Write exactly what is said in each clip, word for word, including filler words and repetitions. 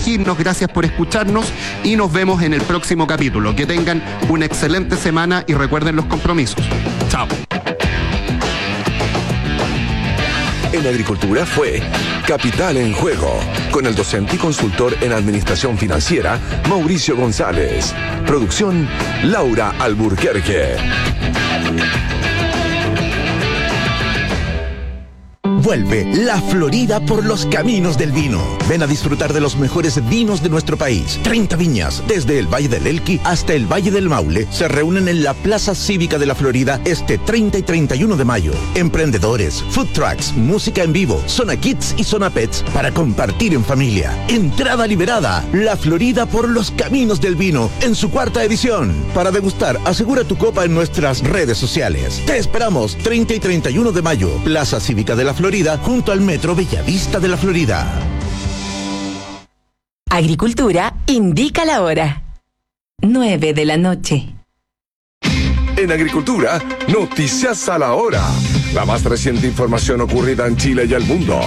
elegirnos, gracias por escucharnos y nos vemos en el próximo capítulo. Que tengan una excelente semana y recuerden los compromisos. Chao. En Agricultura fue Capital en Juego, con el docente y consultor en Administración Financiera, Mauricio González. Producción, Laura Alburquerque. Vuelve La Florida por los caminos del vino. Ven a disfrutar de los mejores vinos de nuestro país. treinta viñas, desde el Valle del Elqui hasta el Valle del Maule, se reúnen en la Plaza Cívica de La Florida este treinta y treinta y uno de mayo. Emprendedores, food trucks, música en vivo, zona kids y zona pets para compartir en familia. Entrada liberada. La Florida por los caminos del vino en su cuarta edición. Para degustar, asegura tu copa en nuestras redes sociales. Te esperamos treinta y treinta y uno de mayo, Plaza Cívica de La Florida, junto al Metro Bellavista de La Florida. Agricultura indica la hora. nueve de la noche. En Agricultura, noticias a la hora. La más reciente información ocurrida en Chile y el mundo.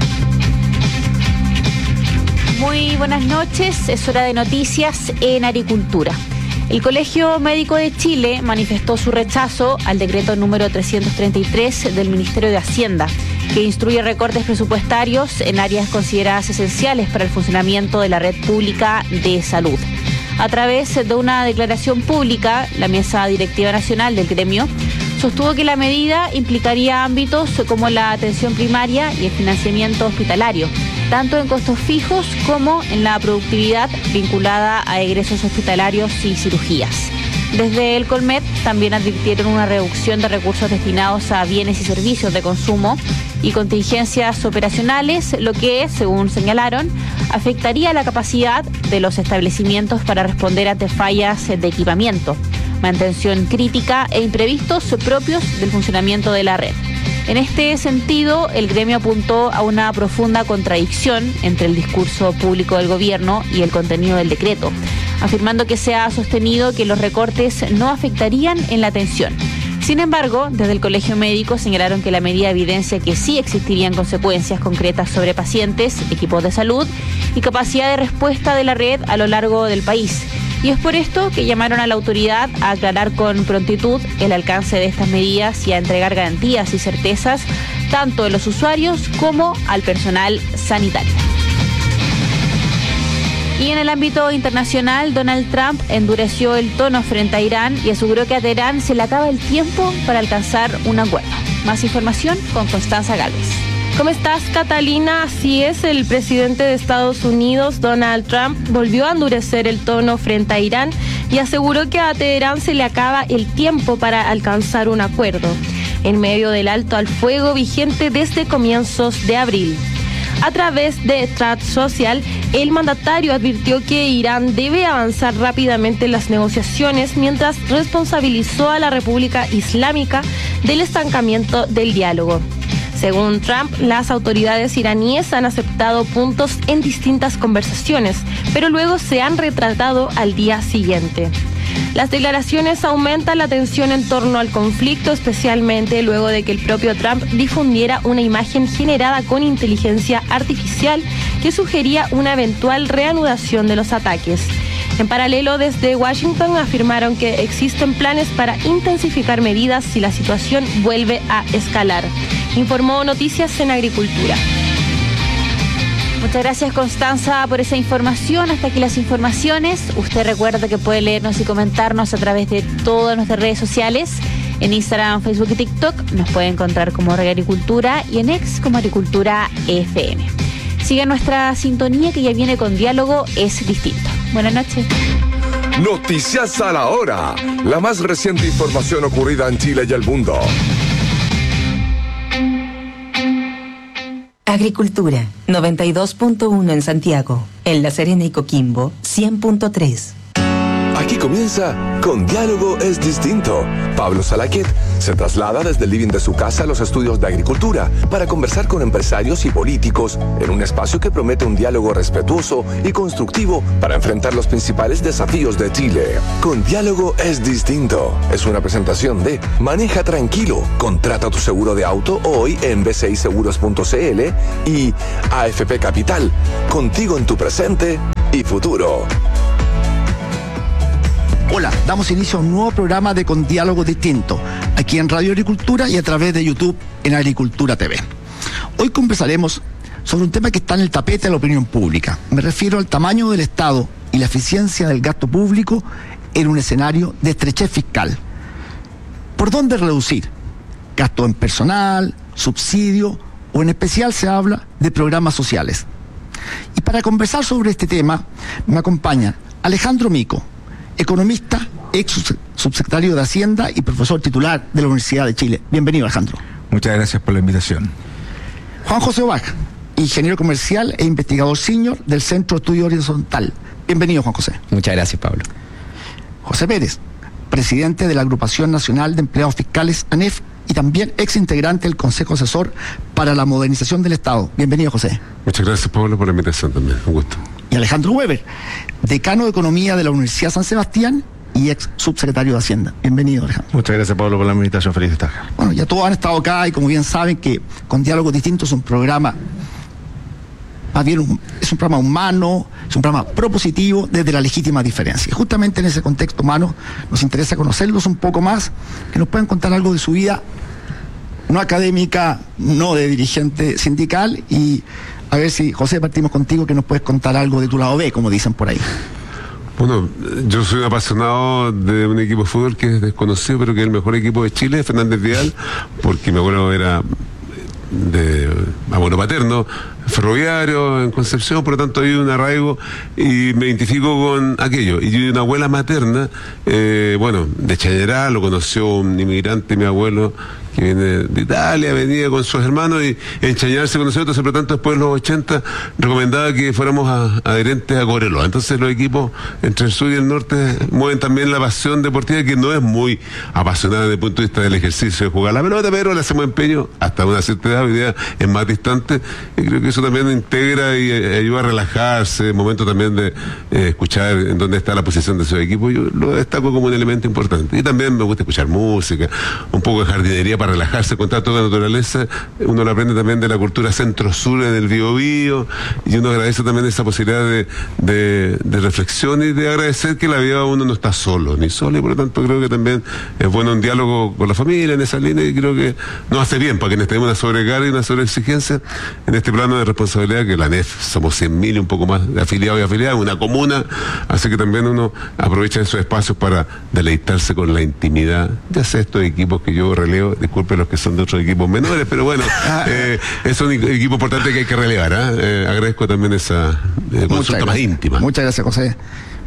Muy buenas noches, es hora de noticias en Agricultura. El Colegio Médico de Chile manifestó su rechazo al decreto número trescientos treinta y tres del Ministerio de Hacienda, que instruye recortes presupuestarios en áreas consideradas esenciales para el funcionamiento de la red pública de salud. A través de una declaración pública, la Mesa Directiva Nacional del gremio sostuvo que la medida implicaría ámbitos como la atención primaria y el financiamiento hospitalario, tanto en costos fijos como en la productividad vinculada a egresos hospitalarios y cirugías. Desde el Colmet también advirtieron una reducción de recursos destinados a bienes y servicios de consumo y contingencias operacionales, lo que, según señalaron, afectaría la capacidad de los establecimientos para responder ante fallas de equipamiento, mantención crítica e imprevistos propios del funcionamiento de la red. En este sentido, el gremio apuntó a una profunda contradicción entre el discurso público del gobierno y el contenido del decreto, afirmando que se ha sostenido que los recortes no afectarían en la atención. Sin embargo, desde el Colegio Médico señalaron que la medida evidencia que sí existirían consecuencias concretas sobre pacientes, equipos de salud y capacidad de respuesta de la red a lo largo del país. Y es por esto que llamaron a la autoridad a aclarar con prontitud el alcance de estas medidas y a entregar garantías y certezas tanto a los usuarios como al personal sanitario. Y en el ámbito internacional, Donald Trump endureció el tono frente a Irán y aseguró que a Teherán se le acaba el tiempo para alcanzar un acuerdo. Más información con Constanza Gálvez. ¿Cómo estás, Catalina? Así es, el presidente de Estados Unidos, Donald Trump, volvió a endurecer el tono frente a Irán y aseguró que a Teherán se le acaba el tiempo para alcanzar un acuerdo, en medio del alto al fuego vigente desde comienzos de abril. A través de Truth Social, el mandatario advirtió que Irán debe avanzar rápidamente en las negociaciones mientras responsabilizó a la República Islámica del estancamiento del diálogo. Según Trump, las autoridades iraníes han aceptado puntos en distintas conversaciones, pero luego se han retratado al día siguiente. Las declaraciones aumentan la tensión en torno al conflicto, especialmente luego de que el propio Trump difundiera una imagen generada con inteligencia artificial que sugería una eventual reanudación de los ataques. En paralelo, desde Washington afirmaron que existen planes para intensificar medidas si la situación vuelve a escalar. Informó Noticias en Agricultura. Muchas gracias, Constanza, por esa información. Hasta aquí las informaciones. Usted recuerda que puede leernos y comentarnos a través de todas nuestras redes sociales. En Instagram, Facebook y TikTok nos puede encontrar como Agricultura y en X como Agricultura F M. Siga nuestra sintonía que ya viene con Diálogo es Distinto. Buenas noches. Noticias a la hora. La más reciente información ocurrida en Chile y el mundo. Agricultura, noventa y dos punto uno en Santiago. En La Serena y Coquimbo, cien punto tres. Aquí comienza Con Diálogo es Distinto. Pablo Salaquet se traslada desde el living de su casa a los estudios de Agricultura para conversar con empresarios y políticos en un espacio que promete un diálogo respetuoso y constructivo para enfrentar los principales desafíos de Chile. Con Diálogo es Distinto es una presentación de Maneja Tranquilo, contrata tu seguro de auto hoy en b c i seguros punto c l y A F P Capital, contigo en tu presente y futuro. Hola, damos inicio a un nuevo programa de Con Diálogo Distinto, aquí en Radio Agricultura y a través de YouTube en Agricultura T V. Hoy conversaremos sobre un tema que está en el tapete de la opinión pública. Me refiero al tamaño del Estado y la eficiencia del gasto público en un escenario de estrechez fiscal. ¿Por dónde reducir? ¿Gasto en personal, subsidio o en especial se habla de programas sociales? Y para conversar sobre este tema me acompañan Alejandro Mico, economista, ex subsecretario de Hacienda y profesor titular de la Universidad de Chile. Bienvenido, Alejandro. Muchas gracias por la invitación. Juan José Bach, ingeniero comercial e investigador senior del Centro de Estudio Horizontal. Bienvenido, Juan José. Muchas gracias, Pablo. José Pérez, presidente de la Agrupación Nacional de Empleados Fiscales, A N E F, y también ex integrante del Consejo Asesor para la Modernización del Estado. Bienvenido, José. Muchas gracias, Pablo, por la invitación también. Un gusto. Y Alejandro Weber, decano de Economía de la Universidad San Sebastián y ex subsecretario de Hacienda. Bienvenido, Alejandro. Muchas gracias, Pablo, por la invitación. Feliz de estar acá. Bueno, ya todos han estado acá y como bien saben que Con Diálogos Distintos es un programa, más bien un, es un programa humano, es un programa propositivo desde la legítima diferencia. Y justamente en ese contexto humano nos interesa conocerlos un poco más, que nos puedan contar algo de su vida no académica, no de dirigente sindical, y a ver si, José, partimos contigo, que nos puedes contar algo de tu lado B, como dicen por ahí. Bueno, yo soy un apasionado de un equipo de fútbol que es desconocido, pero que es el mejor equipo de Chile, Fernández Vial, porque mi abuelo era de abuelo paterno, ferroviario en Concepción, por lo tanto hay un arraigo y me identifico con aquello. Y una abuela materna, eh, bueno, de Chañará, lo conoció un inmigrante, mi abuelo, que viene de Italia, venía con sus hermanos y en Chañar se conoció, entonces por lo tanto después de los ochenta recomendaba que fuéramos a, adherentes a Cobreloa. Entonces los equipos entre el sur y el norte mueven también la pasión deportiva, que no es muy apasionada desde el punto de vista del ejercicio de jugar la pelota, pero le hacemos empeño hasta una cierta edad, hoy día es más distante, y creo que eso también integra y eh, ayuda a relajarse, momento también de eh, escuchar en dónde está la posición de su equipo. Yo lo destaco como un elemento importante. Y también me gusta escuchar música, un poco de jardinería para relajarse, contacto con la naturaleza. Uno lo aprende también de la cultura centro-sur del Biobío, y uno agradece también esa posibilidad de, de, de reflexión y de agradecer que la vida uno no está solo, ni solo, y por lo tanto creo que también es bueno un diálogo con la familia en esa línea, y creo que nos hace bien para quienes tenemos una sobrecarga y una sobreexigencia en este plano de responsabilidad, que la N E F somos cien mil y un poco más de afiliados y afiliadas, una comuna, así que también uno aprovecha esos espacios para deleitarse con la intimidad de hacer estos equipos que yo relevo. Disculpen los que son de otros equipos menores, pero bueno, eh, es un equipo importante que hay que relevar. ¿eh? Eh, agradezco también esa eh, consulta más íntima. Muchas gracias, José.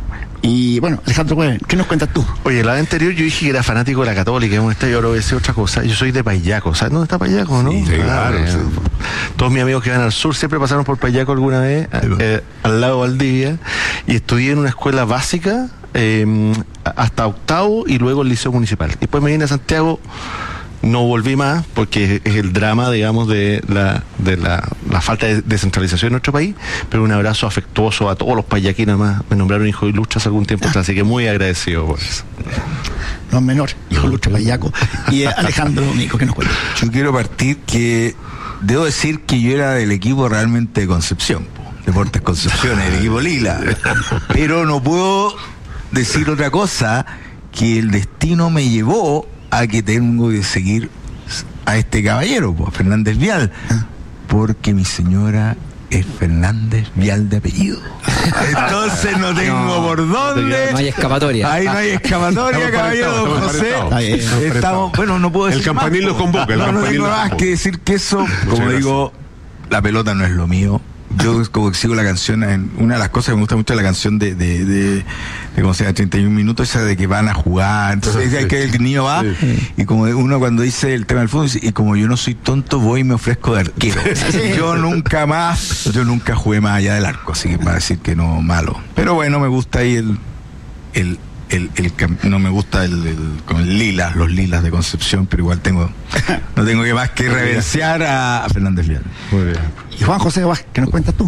Y bueno, Alejandro, ¿qué nos cuentas tú? Oye, la vez anterior yo dije que era fanático de la Católica, en un estadio, ahora voy a decir otra cosa. Yo soy de Payaco, ¿sabes dónde está Payaco, no? Sí, sí, claro. Ah, sí. Todos mis amigos que van al sur siempre pasaron por Payaco alguna vez, eh, al lado de Valdivia, y estudié en una escuela básica eh, hasta octavo y luego el liceo municipal. Después me vine a Santiago. No volví más porque es el drama, digamos, de la de la, la falta de descentralización en nuestro país, pero un abrazo afectuoso a todos los payaquinos. Más me nombraron hijo ilustre hace algún tiempo atrás, así que muy agradecido por eso. No es menor, hijo ilustre payaco. Y Alejandro Mico, ¿qué nos cuenta? Yo quiero partir que debo decir que yo era del equipo realmente de Concepción, po. Deportes Concepción, el equipo lila, pero no puedo decir otra cosa, que el destino me llevó a que tengo que seguir a este caballero, pues, Fernández Vial, porque mi señora es Fernández Vial de apellido. Entonces no tengo no, por dónde. No hay escapatoria. Ahí no hay escapatoria, caballero José. Estamos, bueno, no puedo decir. El campanil más, los convoca. No, no tengo más que decir que eso, como digo, la pelota no es lo mío. Yo como sigo la canción, en una de las cosas que me gusta mucho es la canción de, de, de, de como sea, treinta y un minutos, esa de que van a jugar, entonces hay que el niño va, sí. Y como uno cuando dice el tema del fútbol, y como yo no soy tonto, voy y me ofrezco de arquero. Yo nunca más, yo nunca jugué más allá del arco, así que para decir que no, malo. Pero bueno, me gusta ahí el, el, el, el, el no me gusta el, el, con el lilas, los lilas de Concepción, pero igual tengo, no tengo que más que reverenciar a, a Fernández Vial. Muy bien. Y Juan José, ¿qué nos cuentas tú?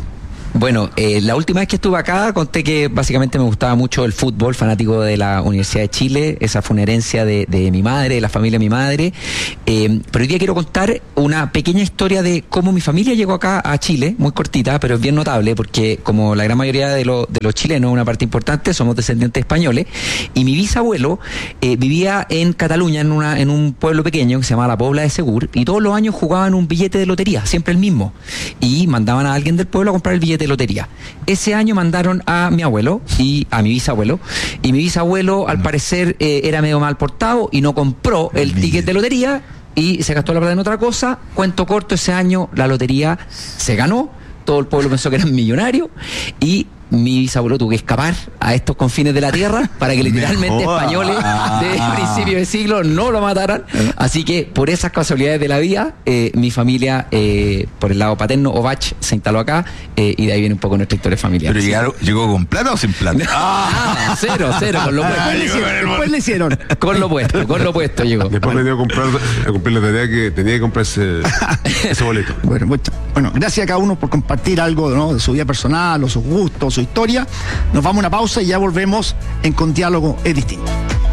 Bueno, eh, la última vez que estuve acá conté que básicamente me gustaba mucho el fútbol, fanático de la Universidad de Chile. Esa fue una herencia de, de mi madre, de la familia de mi madre. Eh, pero hoy día quiero contar una pequeña historia de cómo mi familia llegó acá a Chile, muy cortita, pero es bien notable porque como la gran mayoría de, lo, de los chilenos, una parte importante, somos descendientes españoles. Y mi bisabuelo eh, vivía en Cataluña, en, una, en un pueblo pequeño que se llamaba La Pobla de Segur, y todos los años jugaban un billete de lotería, siempre el mismo. Y mandaban a alguien del pueblo a comprar el billete de lotería. Ese año mandaron a mi abuelo y a mi bisabuelo, y mi bisabuelo al no. parecer eh, era medio mal portado y no compró el, el ticket de lotería y se gastó la plata en otra cosa. Cuento corto, ese año la lotería se ganó, todo el pueblo pensó que eran millonarios y mi bisabuelo tuvo que escapar a estos confines de la tierra para que literalmente españoles de principio de siglo no lo mataran. Así que por esas casualidades de la vida, eh, mi familia, eh, por el lado paterno, Ovach, se instaló acá, eh, y de ahí viene un poco nuestra historia familiar. ¿Pero llegaron, llegó con plata o sin plata? Ah, cero, cero, con lo puesto. Después le hicieron, después le hicieron. Con lo puesto, con lo puesto llegó. Después me dio a comprar, a cumplir la tarea que tenía que comprar ese, ese boleto. Bueno, mucho, bueno, gracias a cada uno por compartir algo, ¿no?, de su vida personal, o sus gustos, su historia. Nos vamos a una pausa y ya volvemos en Con Diálogo es Distinto.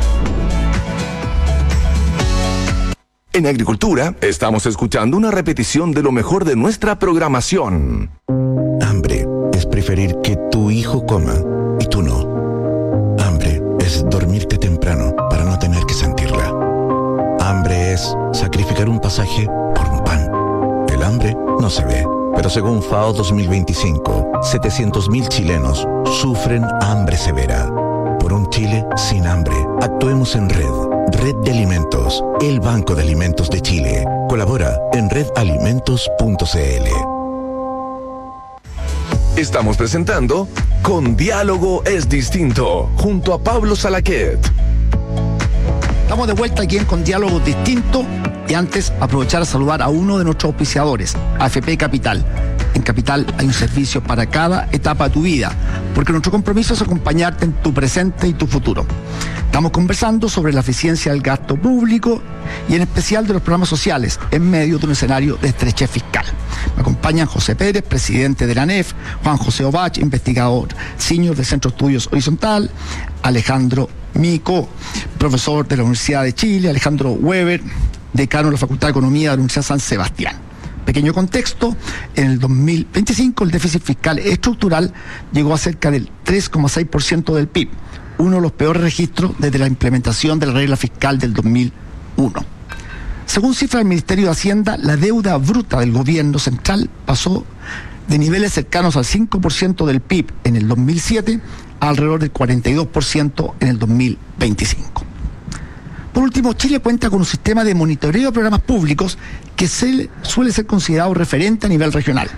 En Agricultura estamos escuchando una repetición de lo mejor de nuestra programación. Hambre es preferir que tu hijo coma y tú no. Hambre es dormirte temprano para no tener que sentirla. Hambre es sacrificar un pasaje por un pan. El hambre no se ve, pero según FAO dos mil veinticinco, setecientos mil chilenos sufren hambre severa. Por un Chile sin hambre, actuemos en red. Red de Alimentos, el Banco de Alimentos de Chile. Colabora en red alimentos punto c l. Estamos presentando Con Diálogo es Distinto, junto a Pablo Salaquet. Estamos de vuelta aquí en Con Diálogo Distinto y antes aprovechar a saludar a uno de nuestros auspiciadores, A F P Capital. En Capital hay un servicio para cada etapa de tu vida, porque nuestro compromiso es acompañarte en tu presente y tu futuro. Estamos conversando sobre la eficiencia del gasto público y en especial de los programas sociales en medio de un escenario de estrechez fiscal. Me acompañan José Pérez, presidente de la A N E F, Juan José Ovach, investigador senior del Centro de Estudios Horizontal, Alejandro Mico, profesor de la Universidad de Chile, Alejandro Weber, decano de la Facultad de Economía de la Universidad San Sebastián. Pequeño contexto, en el dos mil veinticinco el déficit fiscal estructural llegó a cerca del tres coma seis por ciento del P I B, uno de los peores registros desde la implementación de la regla fiscal del dos mil uno. Según cifras del Ministerio de Hacienda, la deuda bruta del gobierno central pasó de niveles cercanos al cinco por ciento del P I B en el dos mil siete a alrededor del cuarenta y dos por ciento en el dos mil veinticinco. Por último, Chile cuenta con un sistema de monitoreo de programas públicos que se, suele ser considerado referente a nivel regional.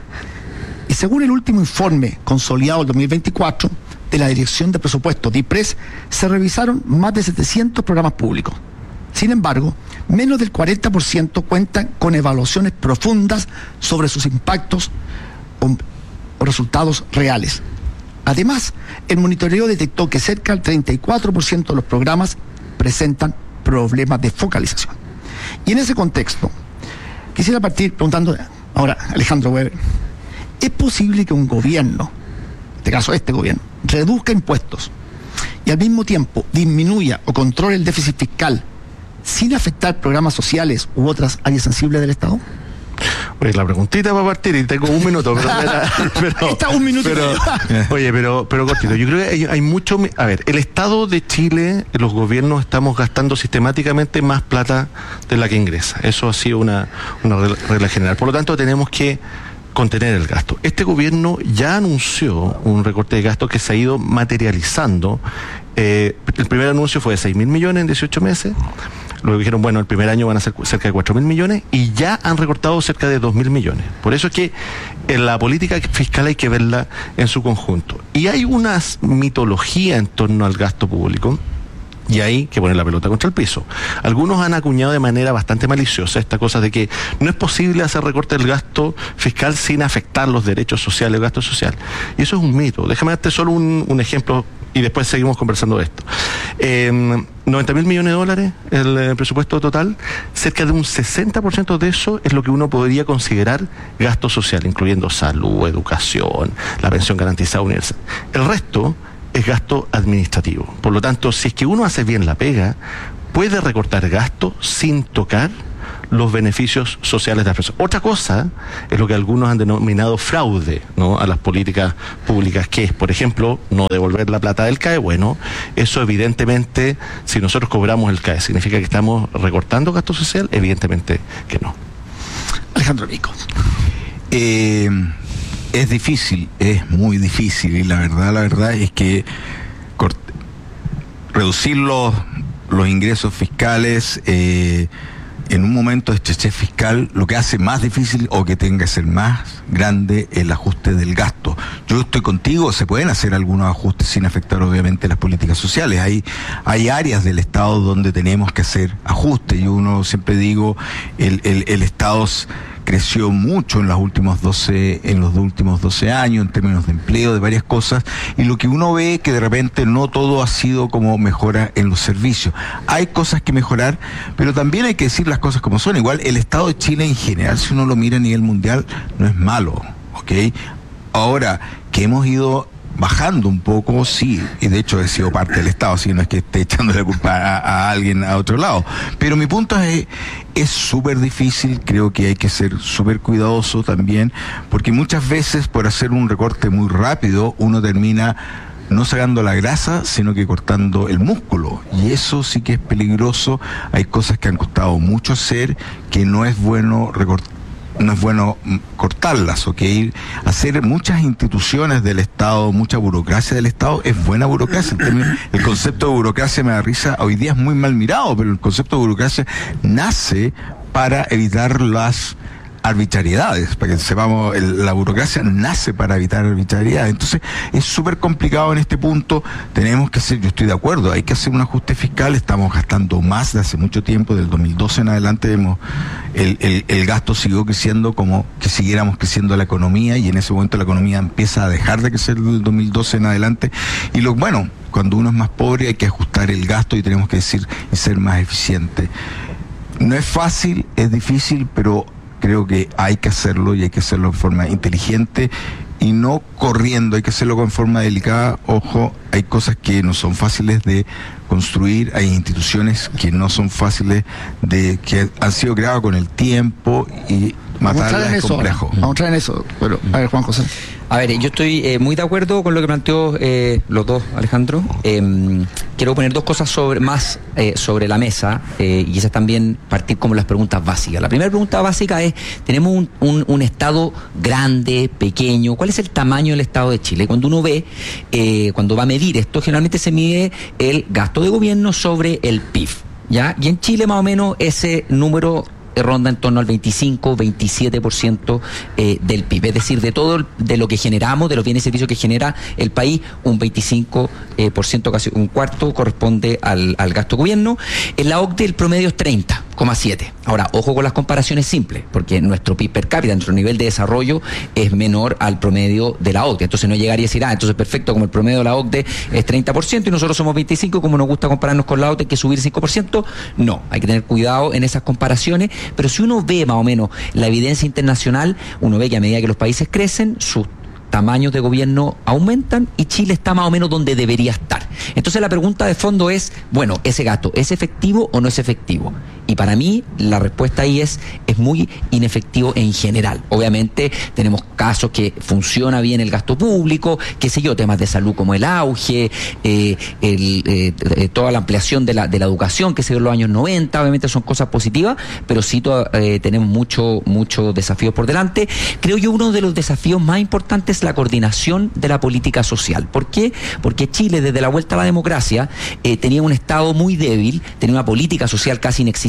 Y según el último informe consolidado del dos mil veinticuatro de la Dirección de Presupuestos, DIPRES, se revisaron más de setecientos programas públicos. Sin embargo, menos del cuarenta por ciento cuentan con evaluaciones profundas sobre sus impactos o, o resultados reales. Además, el monitoreo detectó que cerca del treinta y cuatro por ciento de los programas presentan problemas de focalización. Y en ese contexto, quisiera partir preguntando ahora, Alejandro Weber, ¿es posible que un gobierno, en este caso este gobierno, reduzca impuestos y al mismo tiempo disminuya o controle el déficit fiscal sin afectar programas sociales u otras áreas sensibles del Estado? Oye, la preguntita va a partir y tengo un minuto. Pero, pero, Está un minuto. Pero, oye, pero, pero cortito. Yo creo que hay, hay mucho. A ver, el Estado de Chile, los gobiernos estamos gastando sistemáticamente más plata de la que ingresa. Eso ha sido una, una regla general. Por lo tanto, tenemos que contener el gasto. Este gobierno ya anunció un recorte de gasto que se ha ido materializando. Eh, el primer anuncio fue de seis mil millones en dieciocho meses. Luego dijeron, bueno, el primer año van a ser cerca de cuatro mil millones y ya han recortado cerca de dos mil millones. Por eso es que en la política fiscal hay que verla en su conjunto. Y hay una mitología en torno al gasto público y hay que poner la pelota contra el piso. Algunos han acuñado de manera bastante maliciosa esta cosa de que no es posible hacer recorte del gasto fiscal sin afectar los derechos sociales, el gasto social. Y eso es un mito. Déjame darte solo un, un ejemplo y después seguimos conversando de esto. Eh, noventa mil millones de dólares el eh, presupuesto total, cerca de un sesenta por ciento de eso es lo que uno podría considerar gasto social, incluyendo salud, educación, la pensión garantizada universal. El resto es gasto administrativo. Por lo tanto, si es que uno hace bien la pega, puede recortar gasto sin tocar los beneficios sociales de las personas. Otra cosa es lo que algunos han denominado fraude, ¿no?, a las políticas públicas, que es, por ejemplo, no devolver la plata del C A E. Bueno, eso evidentemente, si nosotros cobramos el C A E, ¿significa que estamos recortando gasto social? Evidentemente que no. Alejandro Vico. Eh, es difícil, es muy difícil, y la verdad, la verdad es que cort- reducir los, los ingresos fiscales eh, en un momento de estrechez fiscal, lo que hace más difícil o que tenga que ser más grande el ajuste del gasto. Yo estoy contigo, se pueden hacer algunos ajustes sin afectar obviamente las políticas sociales. Hay, hay áreas del Estado donde tenemos que hacer ajustes, y uno siempre digo, el, el, el Estado creció mucho en los últimos doce, en los últimos doce años, en términos de empleo, de varias cosas, y lo que uno ve es que de repente no todo ha sido como mejora en los servicios. Hay cosas que mejorar, pero también hay que decir las cosas como son. Igual el Estado de Chile en general, si uno lo mira a nivel mundial, no es malo, ¿ok? Ahora, que hemos ido bajando un poco, sí, y de hecho he sido parte del Estado, así no es que esté echando la culpa a, a alguien a otro lado, pero mi punto es es súper difícil, creo que hay que ser súper cuidadoso también, porque muchas veces por hacer un recorte muy rápido, uno termina no sacando la grasa, sino que cortando el músculo, y eso sí que es peligroso. Hay cosas que han costado mucho hacer, que no es bueno recortar, no es bueno cortarlas, ¿ok? Hacer muchas instituciones del Estado, mucha burocracia del Estado, es buena burocracia. El concepto de burocracia, me da risa, hoy día es muy mal mirado, pero el concepto de burocracia nace para evitar las arbitrariedades, para que sepamos, el, la burocracia nace para evitar arbitrariedades. Entonces es súper complicado en este punto. Tenemos que hacer, yo estoy de acuerdo, hay que hacer un ajuste fiscal. Estamos gastando más de hace mucho tiempo, del dos mil doce en adelante vemos el, el, el gasto siguió creciendo como que siguiéramos creciendo la economía, y en ese momento la economía empieza a dejar de crecer del dos mil doce en adelante, y lo bueno, cuando uno es más pobre hay que ajustar el gasto y tenemos que decir y ser más eficiente. No es fácil, es difícil, pero creo que hay que hacerlo, y hay que hacerlo de forma inteligente y no corriendo. Hay que hacerlo con forma delicada. Ojo, hay cosas que no son fáciles de construir, hay instituciones que no son fáciles de, que han sido creadas con el tiempo, y matarlas es complejo. Vamos a entrar en eso, pero a ver, Juan José. A ver, yo estoy eh, muy de acuerdo con lo que planteó eh, los dos, Alejandro. Eh, quiero poner dos cosas sobre, más eh, sobre la mesa, eh, y esas también partir como las preguntas básicas. La primera pregunta básica es, tenemos un, un, un Estado grande, pequeño. ¿Cuál es el tamaño del Estado de Chile? Cuando uno ve, eh, cuando va a medir esto, generalmente se mide el gasto de gobierno sobre el P I B, ¿ya? Y en Chile más o menos ese número ronda en torno al veinticinco, veintisiete por ciento eh, del P I B, es decir, de todo el, de lo que generamos, de los bienes y servicios que genera el país, un veinticinco por ciento, casi un cuarto, corresponde al, al gasto de gobierno. En la O C D E el promedio es treinta coma siete. Ahora, ojo con las comparaciones simples, porque nuestro P I B per cápita, nuestro nivel de desarrollo es menor al promedio de la O C D E. Entonces no llegaría a decir, ah, entonces perfecto, como el promedio de la O C D E es treinta por ciento y nosotros somos veinticinco, como nos gusta compararnos con la O C D E, que subir cinco por ciento. No, hay que tener cuidado en esas comparaciones, pero si uno ve más o menos la evidencia internacional, uno ve que a medida que los países crecen, sus tamaños de gobierno aumentan, y Chile está más o menos donde debería estar. Entonces la pregunta de fondo es, bueno, ¿ese gasto es efectivo o no es efectivo? Y para mí la respuesta ahí es, es muy inefectivo en general. Obviamente tenemos casos que funciona bien el gasto público, qué sé yo, temas de salud como el auge, eh, el, eh, eh, toda la ampliación de la, de la educación que se dio en los años noventa, obviamente son cosas positivas, pero sí to, eh, tenemos mucho, muchos desafíos por delante. Creo yo uno de los desafíos más importantes es la coordinación de la política social. ¿Por qué? Porque Chile, desde la vuelta a la democracia, eh, tenía un Estado muy débil, tenía una política social casi inexistente,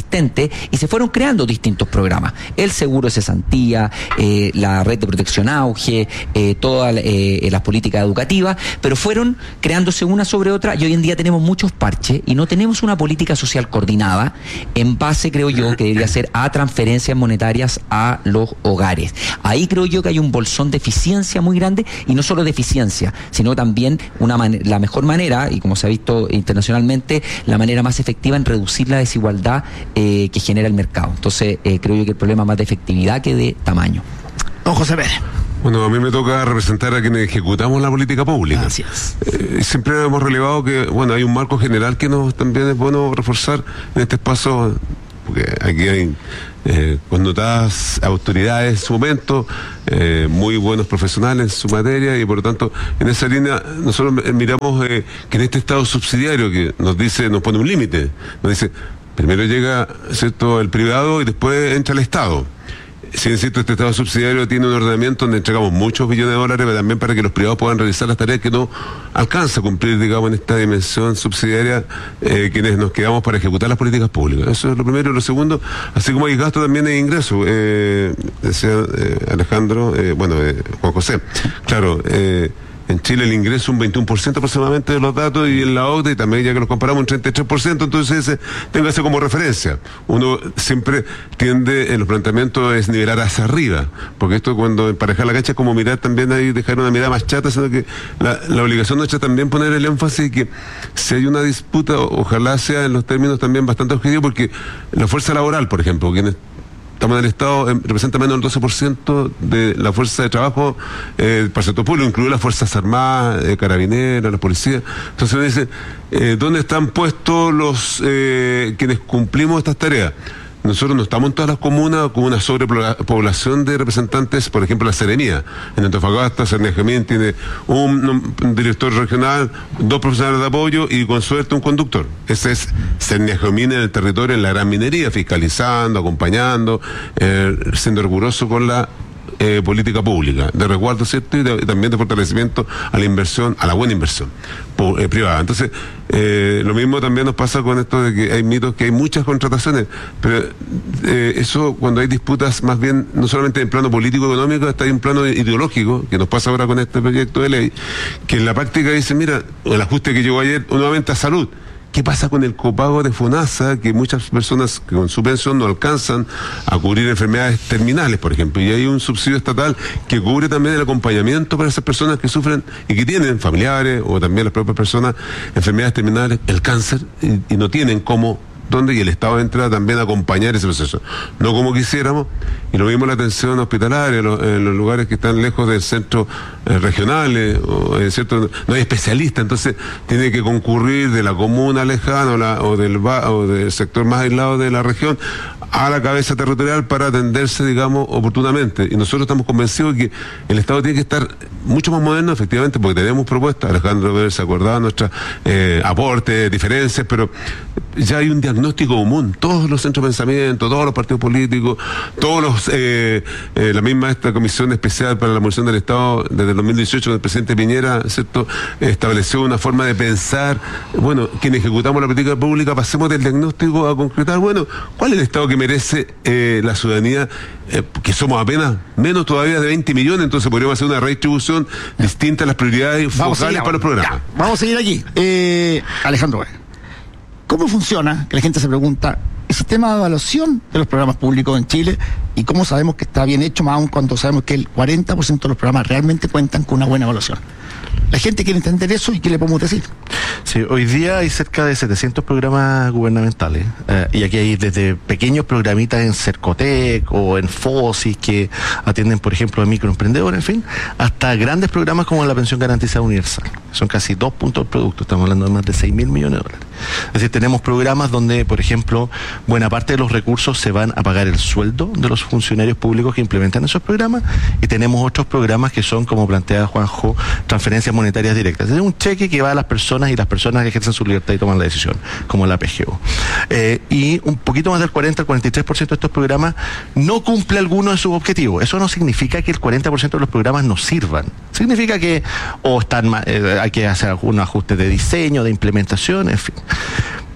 existente y se fueron creando distintos programas. El seguro de cesantía, eh, la red de protección auge, eh, todas eh, las políticas educativas, pero fueron creándose una sobre otra y hoy en día tenemos muchos parches y no tenemos una política social coordinada en base, creo yo, que debería ser a transferencias monetarias a los hogares. Ahí creo yo que hay un bolsón de eficiencia muy grande y no solo de eficiencia, sino también una man- la mejor manera, y como se ha visto internacionalmente, la manera más efectiva en reducir la desigualdad eh, que genera el mercado. Entonces, eh, creo yo que el problema es más de efectividad que de tamaño. Don José Pérez. Bueno, a mí me toca representar a quienes ejecutamos la política pública. Gracias. Eh, siempre hemos relevado que, bueno, hay un marco general que nos también es bueno reforzar en este espacio, porque aquí hay eh, connotadas autoridades en su momento, eh, muy buenos profesionales en su materia, y por lo tanto, en esa línea, nosotros miramos eh, que en este Estado subsidiario que nos dice, nos pone un límite, nos dice, primero llega, ¿cierto?, el privado y después entra el Estado. Si es cierto, este Estado subsidiario tiene un ordenamiento donde entregamos muchos billones de dólares, pero también para que los privados puedan realizar las tareas que no alcanza a cumplir, digamos, en esta dimensión subsidiaria, eh, quienes nos quedamos para ejecutar las políticas públicas. Eso es lo primero. Y lo segundo, así como hay gasto, también hay ingreso. Eh, decía eh, Alejandro, eh, bueno, eh, Juan José, claro, eh, en Chile el ingreso es un veintiuno por ciento aproximadamente de los datos, y en la O C D E también, ya que los comparamos, un treinta y tres por ciento, entonces ese, téngase como referencia. Uno siempre tiende en los planteamientos es nivelar hacia arriba, porque esto cuando emparejar la cancha es como mirar también ahí, dejar una mirada más chata, sino que la, la obligación nuestra también poner el énfasis que si hay una disputa, ojalá sea en los términos también bastante objetivos, porque la fuerza laboral, por ejemplo, quienes estamos en el Estado, eh, representa menos del doce por ciento de la fuerza de trabajo eh, para el sector público, incluye las Fuerzas Armadas, eh, Carabineros, las policías. Entonces uno dice, eh, ¿dónde están puestos los eh, quienes cumplimos estas tareas? Nosotros no estamos en todas las comunas con una sobrepoblación de representantes, por ejemplo, la Seremía. En Antofagasta, Cerniajamín tiene un, un director regional, dos profesionales de apoyo y con suerte un conductor. Ese es Cerniajamín en el territorio, en la gran minería, fiscalizando, acompañando, eh, siendo riguroso con la Eh, política pública, de resguardo, ¿cierto? Y de, también de fortalecimiento a la inversión, a la buena inversión pu- eh, privada. Entonces, eh, lo mismo también nos pasa con esto de que hay mitos, que hay muchas contrataciones, pero eh, eso cuando hay disputas más bien, no solamente en plano político económico, hasta hay un plano ideológico, que nos pasa ahora con este proyecto de ley, que en la práctica dice, mira, el ajuste que llegó ayer nuevamente a salud. ¿Qué pasa con el copago de FONASA, que muchas personas que con su pensión no alcanzan a cubrir enfermedades terminales, por ejemplo? Y hay un subsidio estatal que cubre también el acompañamiento para esas personas que sufren y que tienen familiares, o también las propias personas, enfermedades terminales, el cáncer, y, y no tienen cómo, dónde, y el Estado entra también a acompañar ese proceso. No como quisiéramos, y lo mismo la atención hospitalaria, lo, en los lugares que están lejos del centro eh, regionales, o, eh, ¿cierto? No hay especialistas, entonces tiene que concurrir de la comuna lejana o, la, o, del, o del sector más aislado de la región a la cabeza territorial para atenderse, digamos, oportunamente. Y nosotros estamos convencidos de que el Estado tiene que estar mucho más moderno, efectivamente, porque tenemos propuestas. Alejandro Ver se acordaba de nuestros eh, aportes, diferencias, pero ya hay un diagnóstico común. Todos los centros de pensamiento, todos los partidos políticos, todos los eh, eh, la misma esta comisión especial para la abolición del Estado desde el dos mil dieciocho, con el presidente Piñera, ¿cierto?, estableció una forma de pensar. Bueno, quienes ejecutamos la política pública, pasemos del diagnóstico a concretar, bueno, ¿cuál es el Estado que merece eh, la ciudadanía? Eh, que somos apenas menos todavía de veinte millones, entonces podríamos hacer una redistribución distinta a las prioridades focales para los programas. Ya, vamos a seguir aquí. Eh, Alejandro, ¿cómo funciona, que la gente se pregunta, el sistema de evaluación de los programas públicos en Chile, y cómo sabemos que está bien hecho, más aún cuando sabemos que el cuarenta por ciento de los programas realmente cuentan con una buena evaluación? La gente quiere entender eso, y ¿qué le podemos decir? Sí, hoy día hay cerca de setecientos programas gubernamentales, eh, y aquí hay desde pequeños programitas en Cercotec o en FOSIS que atienden, por ejemplo, a microemprendedores, en fin, hasta grandes programas como la pensión garantizada universal. Son casi dos puntos del producto, estamos hablando de más de seis mil millones de dólares. Es decir, tenemos programas donde, por ejemplo, buena parte de los recursos se van a pagar el sueldo de los funcionarios públicos que implementan esos programas, y tenemos otros programas que son, como plantea Juanjo, transferencias monetarias directas. Es un cheque que va a las personas, y las personas que ejercen su libertad y toman la decisión, como la P G O. Eh, y un poquito más del cuarenta al cuarenta y tres por ciento de estos programas no cumple alguno de sus objetivos. Eso no significa que el cuarenta por ciento de los programas no sirvan. Significa que o están eh, hay que hacer algún ajuste de diseño, de implementación, en fin.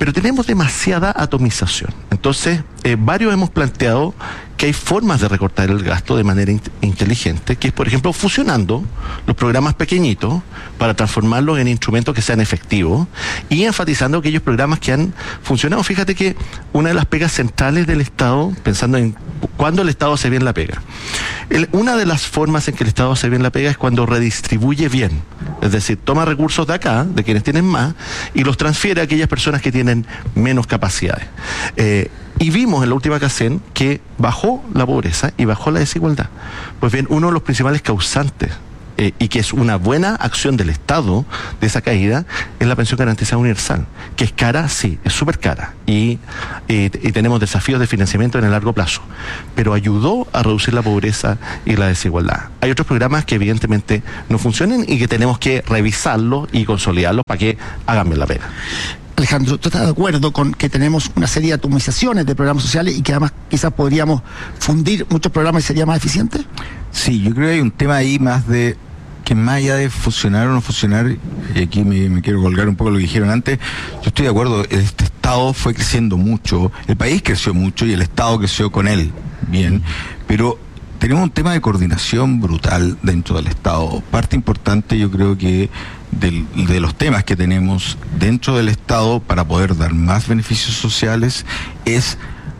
pero tenemos demasiada atomización. Entonces, eh, varios hemos planteado que hay formas de recortar el gasto de manera in- inteligente, que es, por ejemplo, fusionando los programas pequeñitos para transformarlos en instrumentos que sean efectivos y enfatizando aquellos programas que han funcionado. Fíjate que una de las pegas centrales del Estado, pensando en cuándo el Estado hace bien la pega, el, una de las formas en que el Estado hace bien la pega es cuando redistribuye bien, es decir, toma recursos de acá, de quienes tienen más, y los transfiere a aquellas personas que tienen menos capacidades. Eh, Y vimos en la última CACEN que bajó la pobreza y bajó la desigualdad. Pues bien, uno de los principales causantes, eh, y que es una buena acción del Estado de esa caída, es la pensión garantizada universal, que es cara, sí, es súper cara, y, y, y tenemos desafíos de financiamiento en el largo plazo, pero ayudó a reducir la pobreza y la desigualdad. Hay otros programas que evidentemente no funcionan y que tenemos que revisarlos y consolidarlos para que hagan bien la pena. Alejandro, ¿tú estás de acuerdo con que tenemos una serie de atomizaciones de programas sociales y que además quizás podríamos fundir muchos programas y sería más eficiente? Sí, yo creo que hay un tema ahí más de que más allá de funcionar o no funcionar, y aquí me, me quiero colgar un poco lo que dijeron antes, yo estoy de acuerdo, este Estado fue creciendo mucho, el país creció mucho y el Estado creció con él, bien, pero tenemos un tema de coordinación brutal dentro del Estado. Parte importante, yo creo que del, de los temas que tenemos dentro del Estado para poder dar más beneficios sociales es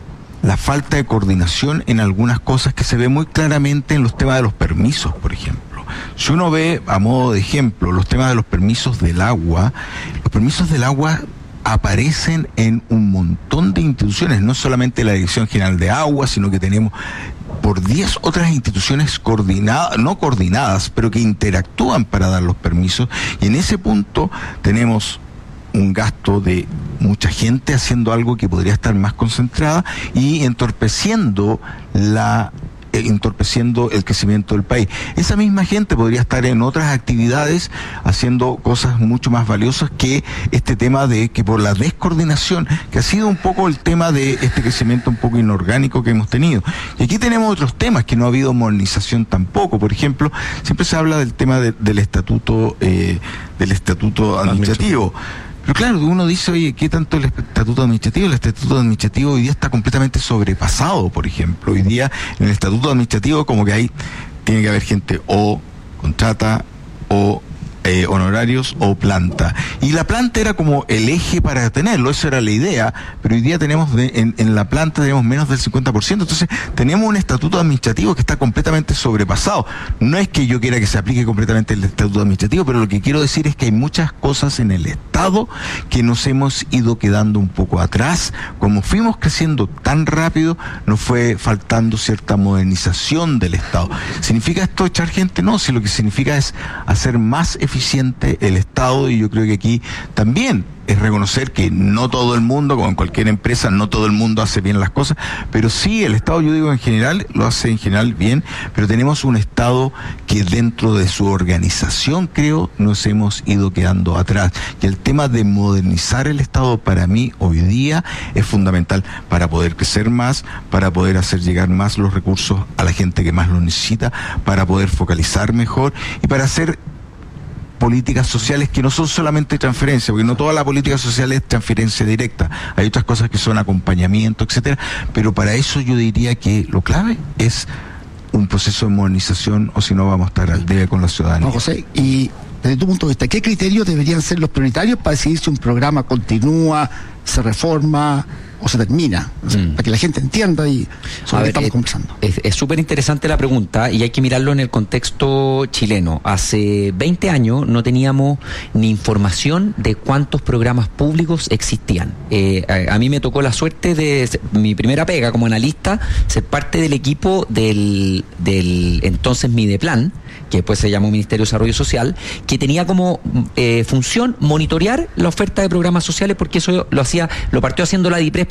la falta de coordinación en algunas cosas que se ve muy claramente en los temas de los permisos, por ejemplo. Si uno ve, a modo de ejemplo, los temas de los permisos del agua, los permisos del agua aparecen en un montón de instituciones, no solamente la Dirección General de Agua, sino que tenemos por diez otras instituciones coordinadas, no coordinadas, pero que interactúan para dar los permisos, y en ese punto tenemos un gasto de mucha gente haciendo algo que podría estar más concentrada y entorpeciendo la entorpeciendo el crecimiento del país. Esa misma gente podría estar en otras actividades haciendo cosas mucho más valiosas que este tema de que por la descoordinación, que ha sido un poco el tema de este crecimiento un poco inorgánico que hemos tenido. Y aquí tenemos otros temas que no ha habido modernización tampoco. Por ejemplo, siempre se habla del tema de, del estatuto eh, del estatuto administrativo. Pero claro, uno dice, oye, ¿qué tanto el estatuto administrativo? El estatuto administrativo hoy día está completamente sobrepasado, por ejemplo. Hoy día en el estatuto administrativo como que hay, tiene que haber gente o contrata o eh, honorarios o planta. Y la planta era como el eje para tenerlo, eso era la idea, pero hoy día tenemos de, en, en la planta tenemos menos del cincuenta por ciento, entonces tenemos un estatuto administrativo que está completamente sobrepasado. No es que yo quiera que se aplique completamente el estatuto administrativo, pero lo que quiero decir es que hay muchas cosas en el Estado que nos hemos ido quedando un poco atrás. Como fuimos creciendo tan rápido, nos fue faltando cierta modernización del Estado. ¿Significa esto echar gente? No, si lo que significa es hacer más eficiente el Estado, y yo creo que aquí también es reconocer que no todo el mundo, como en cualquier empresa, no todo el mundo hace bien las cosas, pero sí el Estado, yo digo en general, lo hace en general bien, pero tenemos un Estado que dentro de su organización, creo, nos hemos ido quedando atrás. Y el tema de modernizar el Estado para mí hoy día es fundamental para poder crecer más, para poder hacer llegar más los recursos a la gente que más lo necesita, para poder focalizar mejor y para hacer políticas sociales que no son solamente transferencia, porque no toda la política social es transferencia directa, hay otras cosas que son acompañamiento, etcétera, pero para eso yo diría que lo clave es un proceso de modernización, o si no vamos a estar al día con la ciudadanía. No, José, y desde tu punto de vista, ¿qué criterios deberían ser los prioritarios para decidir si un programa continúa, se reforma o se termina? O sea, mm. Para que la gente entienda y sobre qué estamos eh, conversando. Es súper interesante la pregunta y hay que mirarlo en el contexto chileno. Hace veinte años no teníamos ni información de cuántos programas públicos existían. Eh, a, a mí me tocó la suerte de ser, mi primera pega como analista, ser parte del equipo del, del entonces Mideplan, que después se llamó Ministerio de Desarrollo Social, que tenía como eh, función monitorear la oferta de programas sociales, porque eso lo hacía, lo partió haciendo la DIPRES,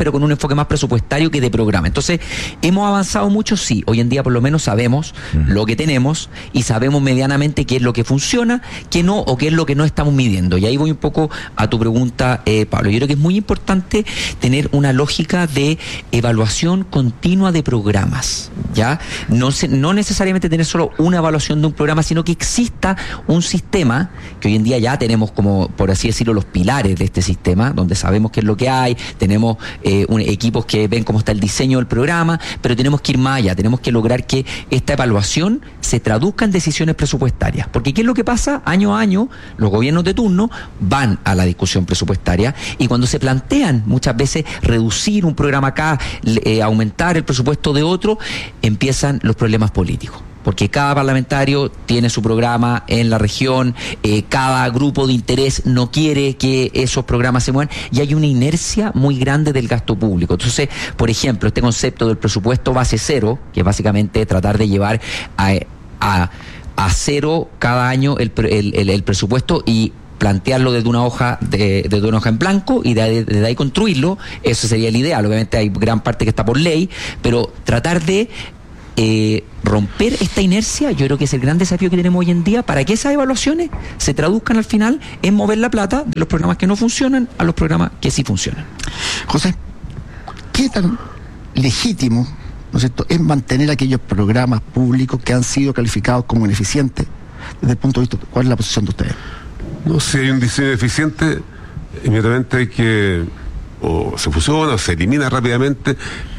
pero con un enfoque más presupuestario que de programa. Entonces, ¿hemos avanzado mucho? Sí. Hoy en día por lo menos sabemos mm. lo que tenemos y sabemos medianamente qué es lo que funciona, qué no, o qué es lo que no estamos midiendo. Y ahí voy un poco a tu pregunta, eh, Pablo. Yo creo que es muy importante tener una lógica de evaluación continua de programas, ¿ya? No, se, no necesariamente tener solo una evaluación de un programa, sino que exista un sistema, que hoy en día ya tenemos como, por así decirlo, los pilares de este sistema, donde sabemos qué es lo que hay, tenemos eh, un, equipos que ven cómo está el diseño del programa, pero tenemos que ir más allá, tenemos que lograr que esta evaluación se traduzca en decisiones presupuestarias. Porque ¿qué es lo que pasa? Año a año, los gobiernos de turno van a la discusión presupuestaria y cuando se plantean muchas veces reducir un programa acá, eh, aumentar el presupuesto de otro, empiezan los problemas políticos. Porque cada parlamentario tiene su programa en la región, eh, cada grupo de interés no quiere que esos programas se muevan y hay una inercia muy grande del gasto público. Entonces, por ejemplo, este concepto del presupuesto base cero, que es básicamente tratar de llevar a, a, a cero cada año el, el, el, el presupuesto y plantearlo desde una hoja de, desde una hoja en blanco y de, de ahí construirlo, eso sería el ideal. Obviamente hay gran parte que está por ley, pero tratar de Eh, romper esta inercia, yo creo que es el gran desafío que tenemos hoy en día para que esas evaluaciones se traduzcan al final en mover la plata de los programas que no funcionan a los programas que sí funcionan. José, ¿qué tan legítimo, ¿no es cierto?, es mantener aquellos programas públicos que han sido calificados como ineficientes desde el punto de vista? ¿Cuál es la posición de ustedes? No, si hay un diseño eficiente, inmediatamente hay que o se fusiona o se elimina rápidamente.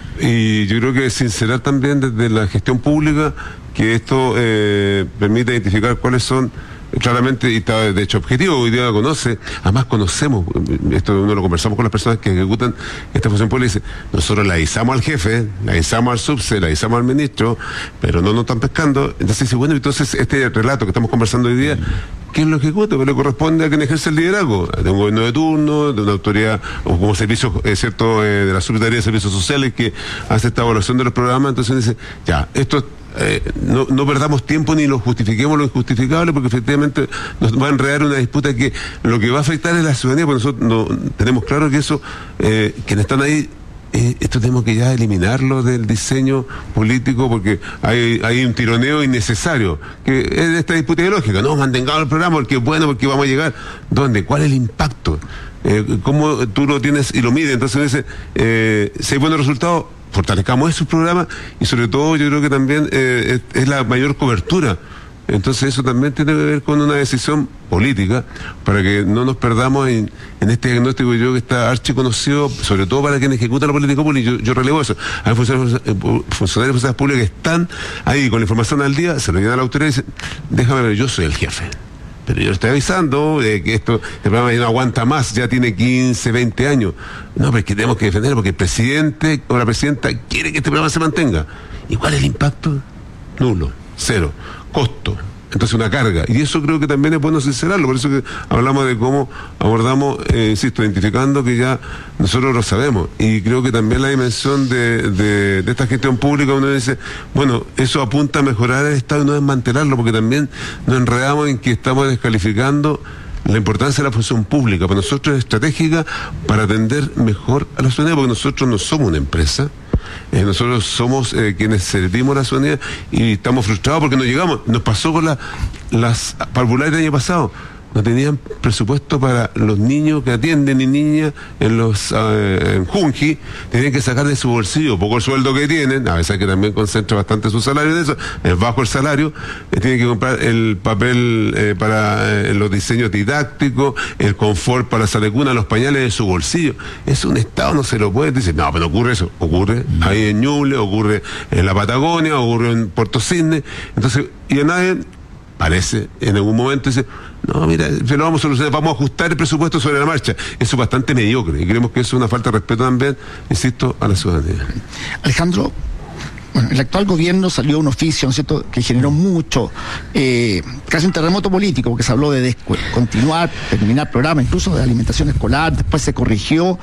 Y yo creo que sincerar también desde la gestión pública que esto eh, permite identificar cuáles son claramente, y está de hecho objetivo, hoy día lo conoce, además conocemos, esto uno lo conversamos con las personas que ejecutan esta función pública, y dice, nosotros la avisamos al jefe, la avisamos al subse, la avisamos al ministro, pero no nos están pescando. Entonces dice, bueno, entonces este relato que estamos conversando hoy día, ¿quién lo ejecuta? Pues le corresponde a quien ejerce el liderazgo, de un gobierno de turno, de una autoridad, o como servicio, es cierto, eh, de la Secretaría de Servicios Sociales que hace esta evaluación de los programas. Entonces dice, ya, esto Eh, no, no perdamos tiempo ni lo justifiquemos lo injustificable, porque efectivamente nos va a enredar una disputa que lo que va a afectar es la ciudadanía, porque nosotros no, tenemos claro que eso, eh, quienes están ahí, eh, esto tenemos que ya eliminarlo del diseño político, porque hay, hay un tironeo innecesario, que es de esta disputa ideológica, no, mantengamos el programa porque es bueno, porque vamos a llegar. ¿Dónde? ¿Cuál es el impacto? Eh, ¿Cómo tú lo tienes y lo mides? Entonces dice, eh, si hay buenos resultados, fortalezcamos esos programas y sobre todo yo creo que también eh, es, es la mayor cobertura. Entonces eso también tiene que ver con una decisión política para que no nos perdamos en, en este diagnóstico, yo creo que está archiconocido, sobre todo para quienes ejecutan la política pública. Yo, yo relevo eso. Hay funcionarios, funcionarios de públicas que están ahí con la información al día, se lo llevan a la autoridad y dicen, déjame ver, yo soy el jefe. Pero yo estoy avisando de que esto, el programa ya no aguanta más, ya tiene quince, veinte años. No, pero es que tenemos que defenderlo porque el presidente o la presidenta quiere que este programa se mantenga. ¿Y cuál es el impacto? Nulo, cero, costo. Entonces una carga. Y eso creo que también es bueno sincerarlo. Por eso que hablamos de cómo abordamos, eh, insisto, identificando que ya nosotros lo sabemos. Y creo que también la dimensión de, de, de esta gestión pública, uno dice, bueno, eso apunta a mejorar el Estado y no desmantelarlo, porque también nos enredamos en que estamos descalificando la importancia de la función pública. Para nosotros es estratégica para atender mejor a la ciudadanía, porque nosotros no somos una empresa. Eh, nosotros somos eh, quienes servimos a la ciudadanía y estamos frustrados porque no llegamos. Nos pasó con la, las parvulares del año pasado. No tenían presupuesto para los niños que atienden y niñas en los uh, en Junji, tenían que sacar de su bolsillo, poco el sueldo que tienen, a veces que también concentra bastante su salario de eso, es bajo el salario, eh, tienen que comprar el papel eh, para eh, los diseños didácticos, el confort para salir cuna, los pañales de su bolsillo. Es un Estado, no se lo puede decir, no, pero no ocurre eso, ocurre mm. ahí en Ñuble, ocurre en la Patagonia, ocurre en Puerto Cisne, entonces, y a nadie parece, en algún momento dice, no, mira, se lo vamos a solucionar, vamos a ajustar el presupuesto sobre la marcha. Eso es bastante mediocre y creemos que eso es una falta de respeto también, insisto, a la ciudadanía. Alejandro, bueno, el actual gobierno salió un oficio, ¿no es cierto?, que generó mucho, eh, casi un terremoto político, porque se habló de descontinuar, terminar programas, incluso de alimentación escolar, después se corrigió.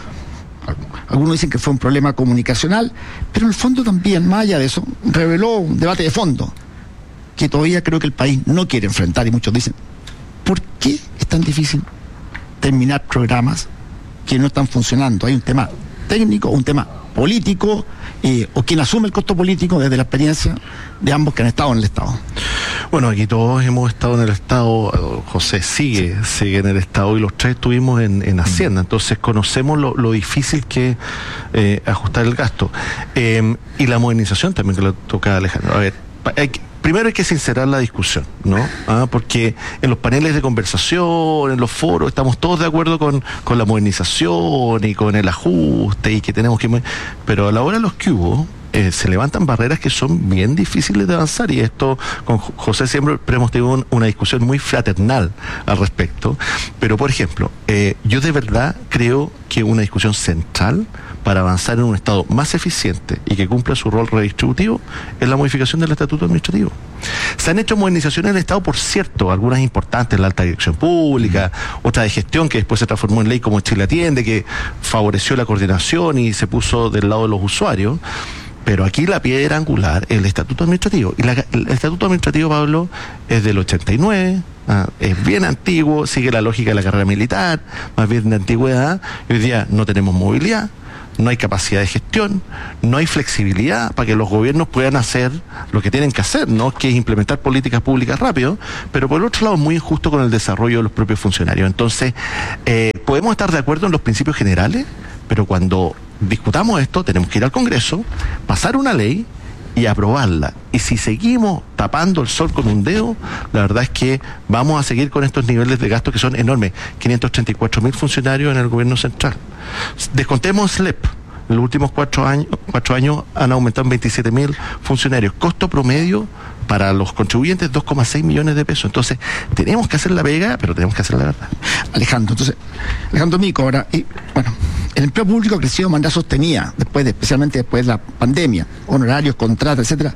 Algunos dicen que fue un problema comunicacional, pero en el fondo también, más allá de eso, reveló un debate de fondo que todavía creo que el país no quiere enfrentar, y muchos dicen, ¿por qué es tan difícil terminar programas que no están funcionando? Hay un tema técnico, un tema político, eh, o quien asume el costo político desde la experiencia de ambos que han estado en el Estado. Bueno, aquí todos hemos estado en el Estado, José sigue, sí. sigue en el Estado, y los tres estuvimos en, en Hacienda, entonces conocemos lo, lo difícil que es eh, ajustar el gasto. Eh, y la modernización también que le toca a Alejandro. A ver, hay que, primero hay que sincerar la discusión, ¿no? Ah, porque en los paneles de conversación, en los foros, estamos todos de acuerdo con, con la modernización y con el ajuste y que tenemos que... Pero a la hora de los que hubo, eh, se levantan barreras que son bien difíciles de avanzar, y esto con José siempre hemos tenido un, una discusión muy fraternal al respecto. Pero, por ejemplo, eh, yo de verdad creo que una discusión central para avanzar en un Estado más eficiente y que cumpla su rol redistributivo es la modificación del estatuto administrativo. Se han hecho modernizaciones en el Estado, por cierto, algunas importantes, la alta dirección pública, otra de gestión que después se transformó en ley como Chile Atiende, que favoreció la coordinación y se puso del lado de los usuarios. Pero aquí la piedra angular es el estatuto administrativo. Y la, el estatuto administrativo, Pablo, es del ochenta y nueve, ah, es bien antiguo, sigue la lógica de la carrera militar, más bien de antigüedad. Y hoy día no tenemos movilidad, no hay capacidad de gestión, no hay flexibilidad para que los gobiernos puedan hacer lo que tienen que hacer, ¿no? Que es implementar políticas públicas rápido, pero por el otro lado es muy injusto con el desarrollo de los propios funcionarios. Entonces, eh, podemos estar de acuerdo en los principios generales, pero cuando discutamos esto, tenemos que ir al Congreso, pasar una ley y aprobarla. Y si seguimos tapando el sol con un dedo, la verdad es que vamos a seguir con estos niveles de gasto que son enormes. quinientos treinta y cuatro mil funcionarios en el gobierno central. Descontemos S L E P. En los últimos cuatro años, cuatro años han aumentado en veintisiete mil funcionarios. Costo promedio para los contribuyentes, dos coma seis millones de pesos. Entonces, tenemos que hacer la pega, pero tenemos que hacer la verdad. Alejandro, entonces, Alejandro Mico, ahora, y, bueno, el empleo público ha crecido de manera sostenida, después de, especialmente después de la pandemia, honorarios, contratos, etcétera.